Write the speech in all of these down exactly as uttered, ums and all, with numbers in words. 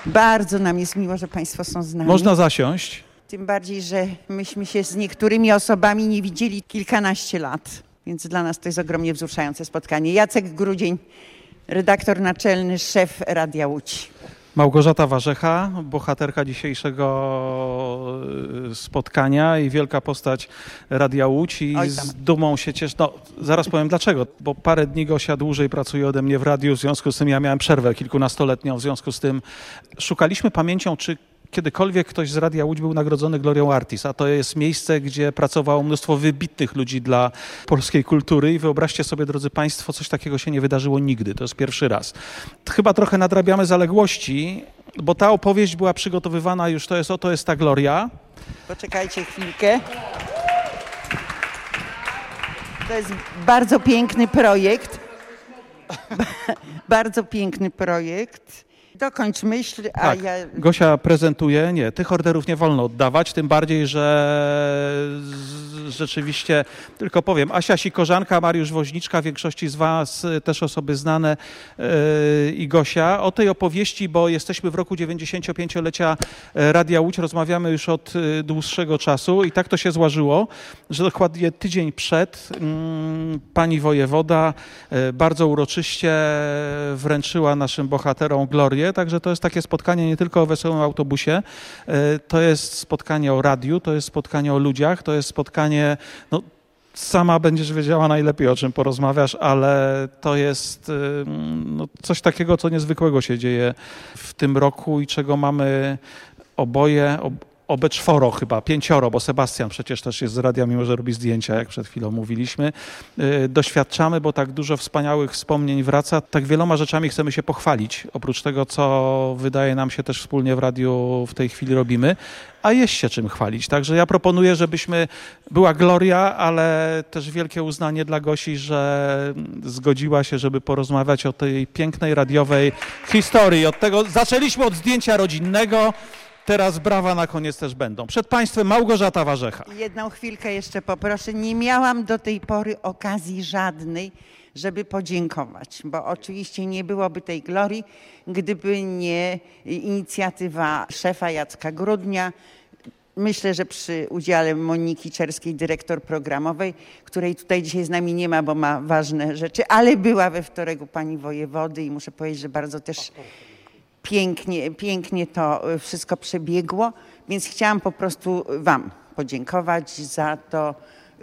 Bardzo nam jest miło, że Państwo są z nami. Można zasiąść. Tym bardziej, że myśmy się z niektórymi osobami nie widzieli kilkanaście lat, więc dla nas to jest ogromnie wzruszające spotkanie. Jacek Grudzień, redaktor naczelny, szef Radia Łódź. Małgorzata Warzecha, bohaterka dzisiejszego spotkania i wielka postać Radia Łódź i z dumą się cieszę. No, zaraz powiem dlaczego, bo parę dni Gosia dłużej pracuje ode mnie w radiu, w związku z tym ja miałem przerwę kilkunastoletnią, w związku z tym szukaliśmy pamięcią, czy kiedykolwiek ktoś z Radia Łódź był nagrodzony Glorią Artis, a to jest miejsce, gdzie pracowało mnóstwo wybitnych ludzi dla polskiej kultury i wyobraźcie sobie, drodzy Państwo, coś takiego się nie wydarzyło nigdy, to jest pierwszy raz. Chyba trochę nadrabiamy zaległości, bo ta opowieść była przygotowywana już, to jest, oto jest ta Gloria. Poczekajcie chwilkę. To jest bardzo piękny projekt. Bardzo piękny projekt. Dokończ myśl, a tak, ja... Gosia prezentuje, nie, tych orderów nie wolno oddawać, tym bardziej, że rzeczywiście, tylko powiem, Asia Sikorzanka, Mariusz Woźniczka, większości z Was też osoby znane yy, i Gosia. O tej opowieści, bo jesteśmy w roku dziewięćdziesięciopięciolecia Radia Łódź, rozmawiamy już od dłuższego czasu i tak to się złożyło, że dokładnie tydzień przed yy, pani wojewoda yy, bardzo uroczyście wręczyła naszym bohaterom glorię. Także to jest takie spotkanie nie tylko o wesołym autobusie, to jest spotkanie o radiu, to jest spotkanie o ludziach, to jest spotkanie, no sama będziesz wiedziała najlepiej, o czym porozmawiasz, ale to jest no, coś takiego, co niezwykłego się dzieje w tym roku i czego mamy oboje, ob Obe czworo chyba, pięcioro, bo Sebastian przecież też jest z radia, mimo że robi zdjęcia, jak przed chwilą mówiliśmy. Yy, doświadczamy, bo tak dużo wspaniałych wspomnień wraca. Tak wieloma rzeczami chcemy się pochwalić, oprócz tego, co wydaje nam się też wspólnie w radiu w tej chwili robimy, a jest się czym chwalić. Także ja proponuję, żebyśmy, była gloria, ale też wielkie uznanie dla Gosi, że zgodziła się, żeby porozmawiać o tej pięknej radiowej historii. Od tego zaczęliśmy od zdjęcia rodzinnego. Teraz brawa na koniec też będą. Przed Państwem Małgorzata Warzecha. Jedną chwilkę jeszcze poproszę. Nie miałam do tej pory okazji żadnej, żeby podziękować, bo oczywiście nie byłoby tej glorii, gdyby nie inicjatywa szefa Jacka Grudnia. Myślę, że przy udziale Moniki Czerskiej, dyrektor programowej, której tutaj dzisiaj z nami nie ma, bo ma ważne rzeczy, ale była we wtorek u pani wojewody i muszę powiedzieć, że bardzo też... Pięknie, pięknie to wszystko przebiegło, więc chciałam po prostu Wam podziękować za to,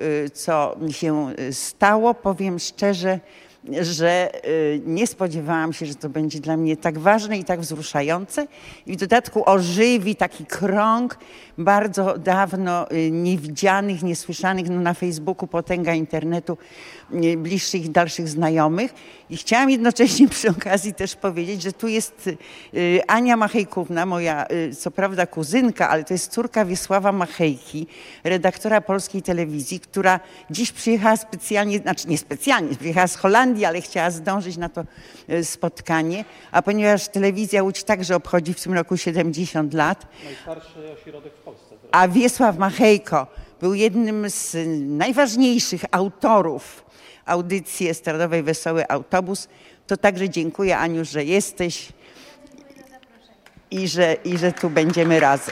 co się stało. Powiem szczerze, że nie spodziewałam się, że to będzie dla mnie tak ważne i tak wzruszające. I w dodatku ożywi taki krąg bardzo dawno niewidzianych, niesłyszanych, no na Facebooku potęga internetu, bliższych i dalszych znajomych. I chciałam jednocześnie przy okazji też powiedzieć, że tu jest Ania Machejkówna, moja co prawda kuzynka, ale to jest córka Wiesława Machejki, redaktora Polskiej Telewizji, która dziś przyjechała specjalnie, znaczy nie specjalnie, przyjechała z Holandii, ale chciała zdążyć na to spotkanie, a ponieważ Telewizja Łódź także obchodzi w tym roku siedemdziesiąt lat. Najstarszy ośrodek w Polsce. A Wiesław Machejko był jednym z najważniejszych autorów audycji estradowej Wesoły Autobus, to także dziękuję, Aniu, że jesteś i że, i że tu będziemy razem.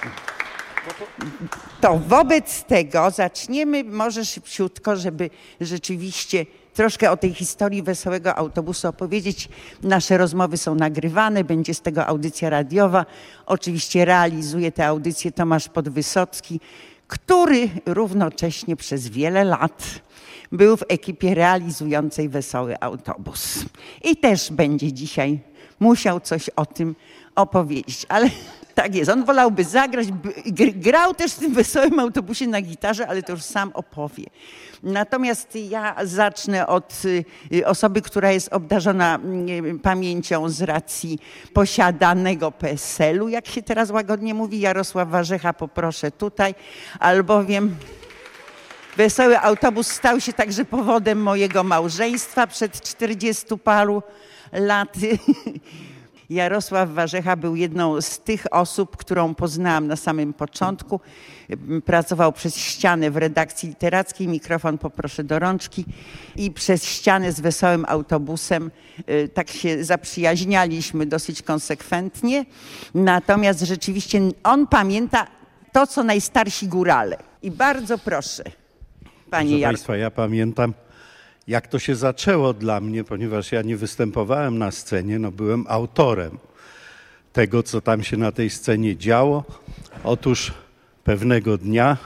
To wobec tego zaczniemy może szybciutko, żeby rzeczywiście troszkę o tej historii Wesołego Autobusu opowiedzieć. Nasze rozmowy są nagrywane, będzie z tego audycja radiowa. Oczywiście realizuje tę audycję Tomasz Podwysocki, który równocześnie przez wiele lat był w ekipie realizującej Wesoły Autobus. I też będzie dzisiaj musiał coś o tym opowiedzieć, ale tak jest, on wolałby zagrać, grał też w tym Wesołym Autobusie na gitarze, ale to już sam opowie. Natomiast ja zacznę od osoby, która jest obdarzona pamięcią z racji posiadanego P S L u, jak się teraz łagodnie mówi. Jarosław Warzecha poproszę tutaj, albowiem Wesoły Autobus stał się także powodem mojego małżeństwa przed czterdziestu paru lat. Jarosław Warzecha był jedną z tych osób, którą poznałam na samym początku. Pracował przez ścianę w redakcji literackiej, mikrofon poproszę do rączki, i przez ścianę z Wesołym Autobusem tak się zaprzyjaźnialiśmy dosyć konsekwentnie. Natomiast rzeczywiście on pamięta to, co najstarsi górale. I bardzo proszę, panie Proszę Jarku. Państwa, ja pamiętam, jak to się zaczęło dla mnie, ponieważ ja nie występowałem na scenie, no byłem autorem tego, co tam się na tej scenie działo. Otóż pewnego dnia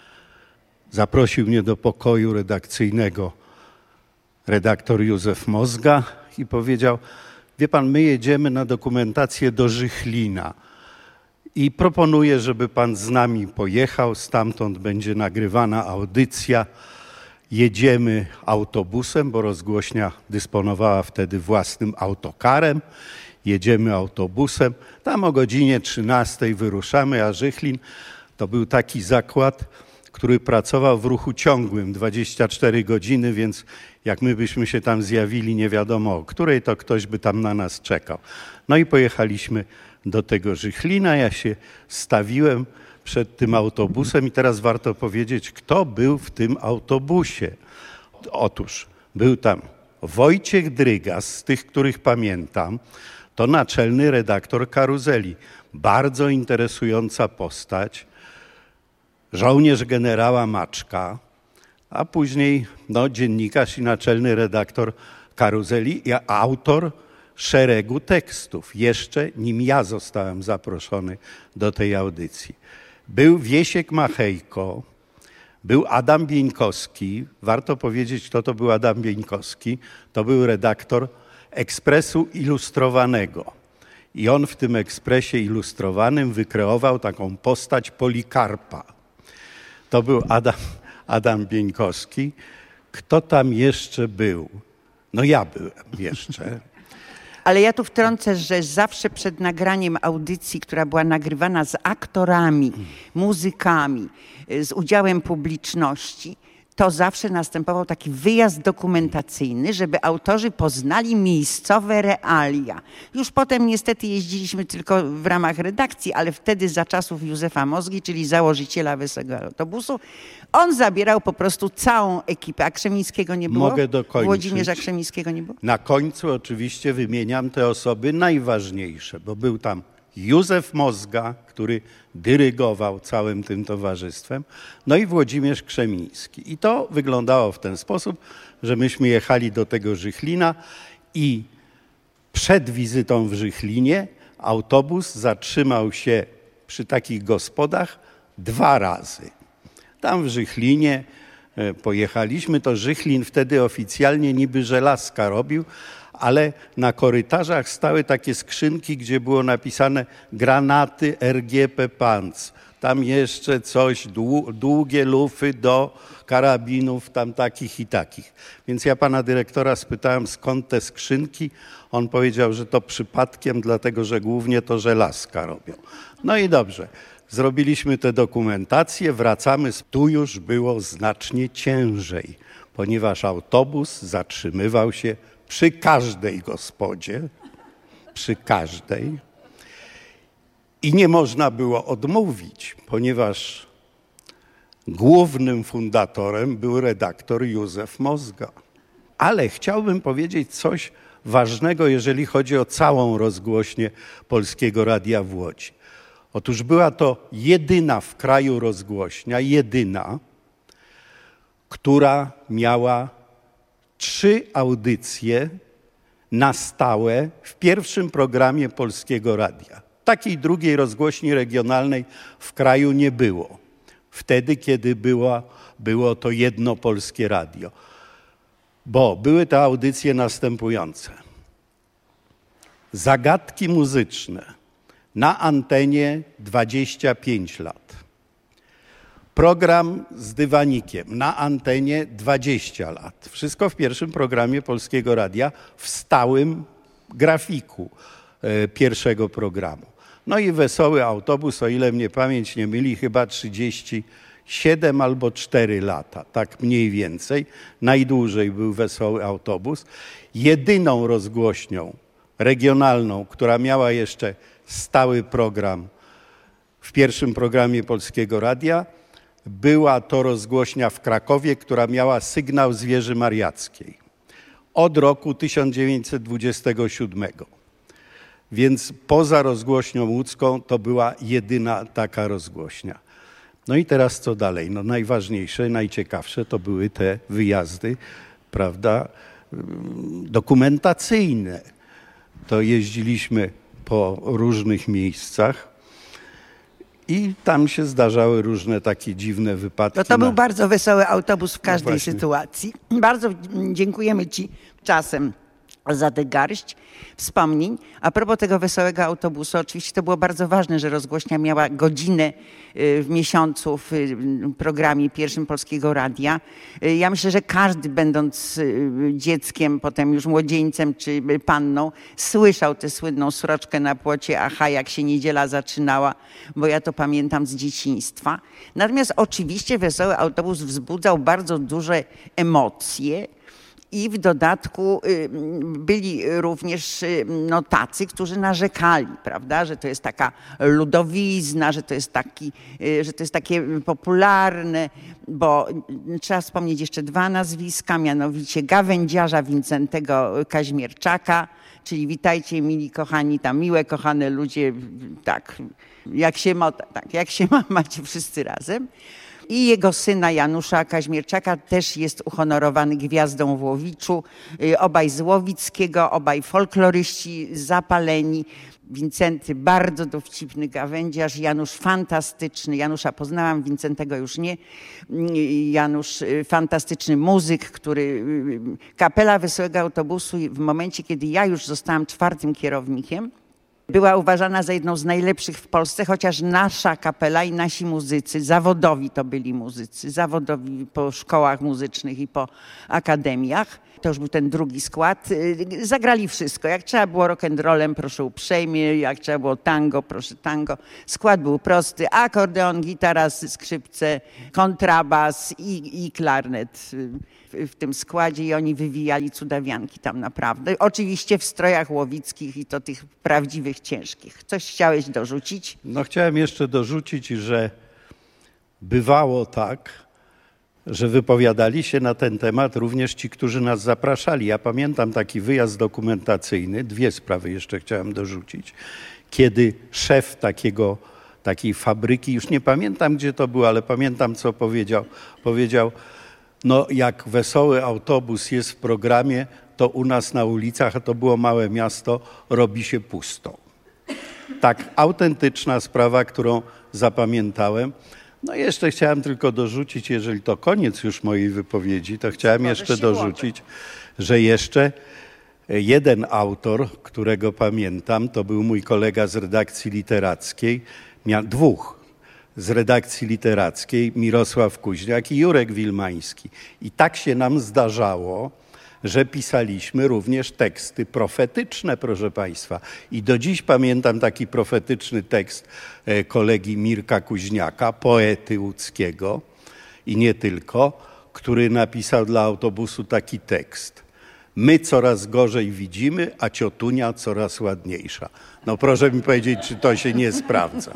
zaprosił mnie do pokoju redakcyjnego redaktor Józef Mozga i powiedział: wie pan, my jedziemy na dokumentację do Żychlina i proponuję, żeby pan z nami pojechał, stamtąd będzie nagrywana audycja. Jedziemy autobusem, bo rozgłośnia dysponowała wtedy własnym autokarem. Jedziemy autobusem, tam o godzinie trzynastej wyruszamy, a Żychlin to był taki zakład, który pracował w ruchu ciągłym dwadzieścia cztery godziny, więc jak my byśmy się tam zjawili nie wiadomo o której, to ktoś by tam na nas czekał. No i pojechaliśmy do tego Żychlina, ja się stawiłem przed tym autobusem i teraz warto powiedzieć, kto był w tym autobusie. Otóż był tam Wojciech Drygas, z tych, których pamiętam, to naczelny redaktor Karuzeli. Bardzo interesująca postać, żołnierz generała Maczka, a później no, dziennikarz i naczelny redaktor Karuzeli i autor szeregu tekstów, jeszcze nim ja zostałem zaproszony do tej audycji. Był Wiesiek Machejko, był Adam Bieńkowski. Warto powiedzieć, kto to był Adam Bieńkowski. To był redaktor Ekspresu Ilustrowanego. I on w tym Ekspresie Ilustrowanym wykreował taką postać Polikarpa. To był Adam, Adam Bieńkowski. Kto tam jeszcze był? No ja byłem jeszcze. Ale ja tu wtrącę, że zawsze przed nagraniem audycji, która była nagrywana z aktorami, muzykami, z udziałem publiczności, to zawsze następował taki wyjazd dokumentacyjny, żeby autorzy poznali miejscowe realia. Już potem niestety jeździliśmy tylko w ramach redakcji, ale wtedy za czasów Józefa Mozgi, czyli założyciela Wesołego Autobusu, on zabierał po prostu całą ekipę. A Krzemińskiego nie było? Mogę dokończyć. Włodzimierza Krzemińskiego nie było? Na końcu oczywiście wymieniam te osoby najważniejsze, bo był tam Józef Mozga, który dyrygował całym tym towarzystwem, no i Włodzimierz Krzemiński. I to wyglądało w ten sposób, że myśmy jechali do tego Żychlina i przed wizytą w Żychlinie autobus zatrzymał się przy takich gospodach dwa razy. Tam w Żychlinie pojechaliśmy, to Żychlin wtedy oficjalnie niby żelazka robił, ale na korytarzach stały takie skrzynki, gdzie było napisane granaty R G P Panc. Tam jeszcze coś, długie lufy do karabinów, tam takich i takich. Więc ja pana dyrektora spytałem, skąd te skrzynki. On powiedział, że to przypadkiem, dlatego że głównie to żelazka robią. No i dobrze. Zrobiliśmy tę dokumentację, wracamy. Tu już było znacznie ciężej, ponieważ autobus zatrzymywał się przy każdej gospodzie, przy każdej. I nie można było odmówić, ponieważ głównym fundatorem był redaktor Józef Mozga. Ale chciałbym powiedzieć coś ważnego, jeżeli chodzi o całą rozgłośnię Polskiego Radia w Łodzi. Otóż była to jedyna w kraju rozgłośnia, jedyna, która miała trzy audycje na stałe w pierwszym programie Polskiego Radia. Takiej drugiej rozgłośni regionalnej w kraju nie było. Wtedy, kiedy było, było to jedno Polskie Radio. Bo były te audycje następujące. Zagadki muzyczne na antenie dwadzieścia pięć lat. Program z dywanikiem na antenie dwadzieścia lat. Wszystko w pierwszym programie Polskiego Radia w stałym grafiku e, pierwszego programu. No i Wesoły Autobus, o ile mnie pamięć nie myli, chyba trzydzieści siedem albo cztery lata, tak mniej więcej. Najdłużej był Wesoły Autobus. Jedyną rozgłośnią regionalną, która miała jeszcze stały program w pierwszym programie Polskiego Radia. Była to rozgłośnia w Krakowie, która miała sygnał z wieży mariackiej od roku tysiąc dziewięćset dwudziestego siódmego. Więc poza rozgłośnią łódzką to była jedyna taka rozgłośnia. No i teraz co dalej? No najważniejsze, najciekawsze to były te wyjazdy, prawda, dokumentacyjne. To jeździliśmy po różnych miejscach i tam się zdarzały różne takie dziwne wypadki. No to był bardzo wesoły autobus w każdej no sytuacji. Bardzo dziękujemy Ci czasem za tę garść wspomnień. A propos tego wesołego autobusu, oczywiście to było bardzo ważne, że rozgłośnia miała godzinę w miesiącu w programie pierwszym Polskiego Radia. Ja myślę, że każdy, będąc dzieckiem, potem już młodzieńcem czy panną, słyszał tę słynną sroczkę na płocie, aha, jak się niedziela zaczynała, bo ja to pamiętam z dzieciństwa. Natomiast oczywiście wesoły autobus wzbudzał bardzo duże emocje. I w dodatku byli również no, tacy, którzy narzekali, prawda, że to jest taka ludowizna, że to jest, taki, że to jest takie popularne, bo trzeba wspomnieć jeszcze dwa nazwiska, mianowicie gawędziarza Wincentego Kaźmierczaka, czyli witajcie mili kochani, tam miłe kochane ludzie, tak jak się ma, tak, jak się ma, macie wszyscy razem. I jego syna Janusza Kaźmierczaka też jest uhonorowany gwiazdą w Łowiczu. Obaj z Łowickiego, obaj folkloryści zapaleni. Wincenty bardzo dowcipny gawędziarz, Janusz fantastyczny. Janusza poznałam, Wincentego już nie. Janusz fantastyczny muzyk, który... Kapela Wesołego Autobusu w momencie, kiedy ja już zostałam czwartym kierownikiem, była uważana za jedną z najlepszych w Polsce, chociaż nasza kapela i nasi muzycy, zawodowi to byli muzycy, zawodowi po szkołach muzycznych i po akademiach, to już był ten drugi skład, zagrali wszystko. Jak trzeba było rock'n'rollem, proszę uprzejmie, jak trzeba było tango, proszę tango. Skład był prosty, akordeon, gitara, skrzypce, kontrabas i, i klarnet w tym składzie i oni wywijali cudawianki tam naprawdę. Oczywiście w strojach łowickich i to tych prawdziwych, ciężkich. Coś chciałeś dorzucić? No chciałem jeszcze dorzucić, że bywało tak, że wypowiadali się na ten temat również ci, którzy nas zapraszali. Ja pamiętam taki wyjazd dokumentacyjny, dwie sprawy jeszcze chciałem dorzucić, kiedy szef takiego, takiej fabryki, już nie pamiętam gdzie to było, ale pamiętam co powiedział, powiedział, no jak wesoły autobus jest w programie, to u nas na ulicach, a to było małe miasto, robi się pusto. Tak, autentyczna sprawa, którą zapamiętałem. No i jeszcze chciałem tylko dorzucić, jeżeli to koniec już mojej wypowiedzi, to chciałem jeszcze dorzucić, że jeszcze jeden autor, którego pamiętam, to był mój kolega z redakcji literackiej, miał dwóch z redakcji literackiej, Mirosław Kuźniak i Jurek Wilmański. I tak się nam zdarzało, że pisaliśmy również teksty profetyczne, proszę Państwa. I do dziś pamiętam taki profetyczny tekst kolegi Mirka Kuźniaka, poety łódzkiego i nie tylko, który napisał dla autobusu taki tekst. My coraz gorzej widzimy, a ciotunia coraz ładniejsza. No proszę mi powiedzieć, czy to się nie sprawdza.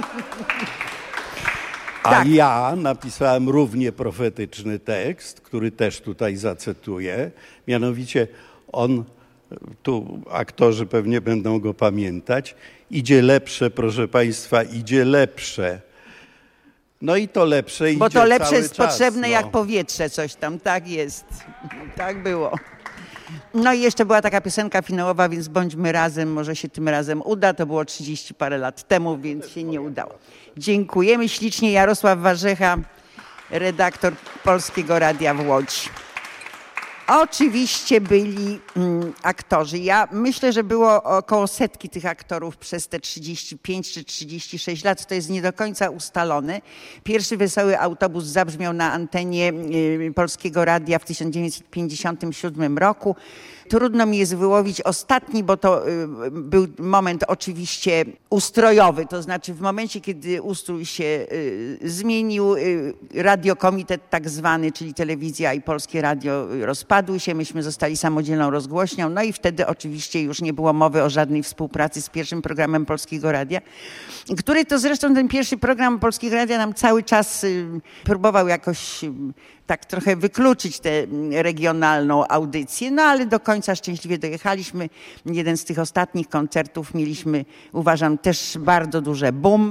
A tak. Ja napisałem równie profetyczny tekst, który też tutaj zacytuję. Mianowicie on, tu aktorzy pewnie będą go pamiętać, idzie lepsze, proszę Państwa, idzie lepsze. No i to lepsze idzie cały czas. Bo to lepsze jest czas, potrzebne no. jak powietrze, coś tam, tak jest. Tak było. No i jeszcze była taka piosenka finałowa, więc bądźmy razem, może się tym razem uda. To było trzydzieści parę lat temu, więc się nie udało. Dziękujemy ślicznie. Jarosław Warzecha, redaktor Polskiego Radia w Łodzi. Oczywiście byli mm, aktorzy. Ja myślę, że było około setki tych aktorów przez te trzydzieści pięć czy trzydzieści sześć lat. To jest nie do końca ustalone. Pierwszy Wesoły Autobus zabrzmiał na antenie y, Polskiego Radia w tysiąc dziewięćset pięćdziesiątym siódmym roku. Trudno mi jest wyłowić ostatni, bo to był moment oczywiście ustrojowy, to znaczy w momencie, kiedy ustrój się zmienił, radiokomitet tak zwany, czyli telewizja i Polskie Radio rozpadły się, myśmy zostali samodzielną rozgłośnią, no i wtedy oczywiście już nie było mowy o żadnej współpracy z pierwszym programem Polskiego Radia, który to zresztą ten pierwszy program Polskiego Radia nam cały czas próbował jakoś tak trochę wykluczyć tę regionalną audycję, no ale do końca szczęśliwie dojechaliśmy. Jeden z tych ostatnich koncertów mieliśmy, uważam, też bardzo duże boom,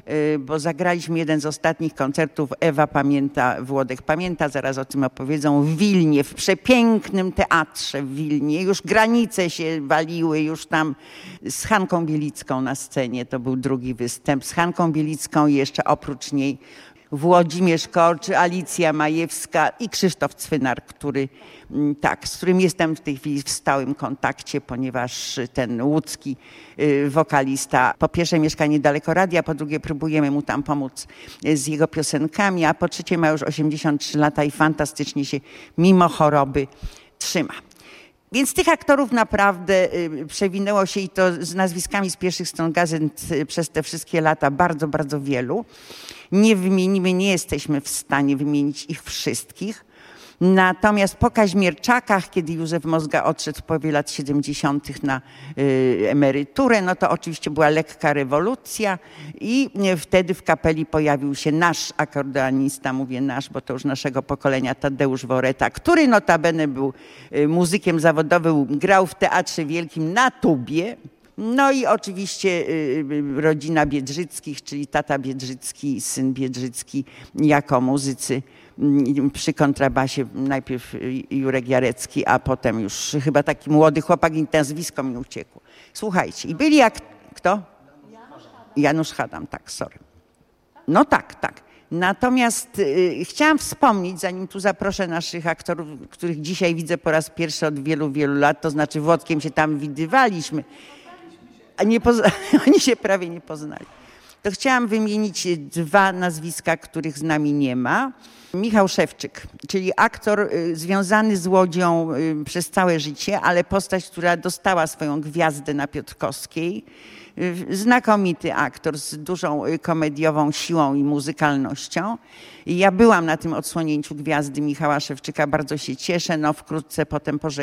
bo zagraliśmy jeden z ostatnich koncertów, Ewa pamięta, Włodek pamięta, zaraz o tym opowiedzą, w Wilnie, w przepięknym teatrze w Wilnie. Już granice się waliły, już tam z Hanką Bielicką na scenie, to był drugi występ, z Hanką Bielicką i jeszcze oprócz niej Włodzimierz Korcz, Alicja Majewska i Krzysztof Cwynar, który, tak, z którym jestem w tej chwili w stałym kontakcie, ponieważ ten łódzki wokalista po pierwsze mieszka niedaleko radia, po drugie próbujemy mu tam pomóc z jego piosenkami, a po trzecie ma już osiemdziesiąt trzy lata i fantastycznie się mimo choroby trzyma. Więc tych aktorów naprawdę przewinęło się i to z nazwiskami z pierwszych stron gazet przez te wszystkie lata bardzo, bardzo wielu. Nie wymienimy, nie jesteśmy w stanie wymienić ich wszystkich. Natomiast po Kaźmierczakach, kiedy Józef Mozga odszedł w połowie lat siedemdziesiątych na y, emeryturę, no to oczywiście była lekka rewolucja i wtedy w kapeli pojawił się nasz akordeonista, mówię nasz, bo to już naszego pokolenia, Tadeusz Woreta, który notabene był y, muzykiem zawodowym, grał w Teatrze Wielkim na tubie. No i oczywiście y, rodzina Biedrzyckich, czyli tata Biedrzycki, syn Biedrzycki jako muzycy przy kontrabasie, najpierw Jurek Jarecki, a potem już chyba taki młody chłopak i nazwisko mi uciekło. Słuchajcie, i byli jak... Kto? Janusz Hadam, tak, sorry. No tak, tak. Natomiast y, chciałam wspomnieć, zanim tu zaproszę naszych aktorów, których dzisiaj widzę po raz pierwszy od wielu, wielu lat, to znaczy Włodkiem się tam widywaliśmy, a nie poza... oni się prawie nie poznali. To chciałam wymienić dwa nazwiska, których z nami nie ma. Michał Szewczyk, czyli aktor związany z Łodzią przez całe życie, ale postać, która dostała swoją gwiazdę na Piotrkowskiej. Znakomity aktor z dużą komediową siłą i muzykalnością. Ja byłam na tym odsłonięciu gwiazdy Michała Szewczyka, bardzo się cieszę. No wkrótce potem pożegnam.